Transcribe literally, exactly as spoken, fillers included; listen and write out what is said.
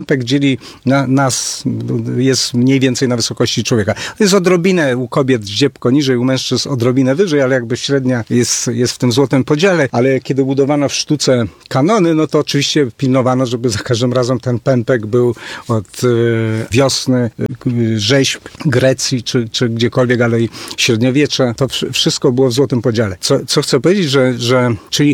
pępek dzieli na, nas, jest mniej więcej na wysokości człowieka. Jest odrobinę u kobiet zdzieb poniżej, u mężczyzn odrobinę wyżej, ale jakby średnia jest, jest w tym złotym podziale, ale kiedy budowano w sztuce kanony, no to oczywiście pilnowano, żeby za każdym razem ten pępek był od y, wiosny, y, rzeźb Grecji, czy, czy gdziekolwiek, ale i średniowiecze. To w, wszystko było w złotym podziale. Co, co chcę powiedzieć, że, że czyli